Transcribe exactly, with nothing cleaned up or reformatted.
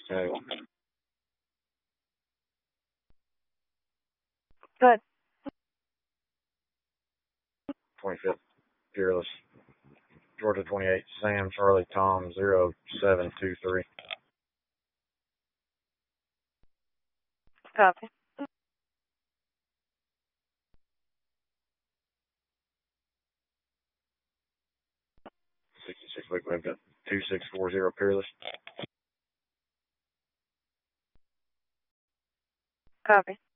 Okay. Good. twenty-fifth, Fearless. Georgia twenty-eight, Sam, Charlie, Tom, zero seven two three. Copy. sixty-six, we've got two six four zero, Peerless. Copy.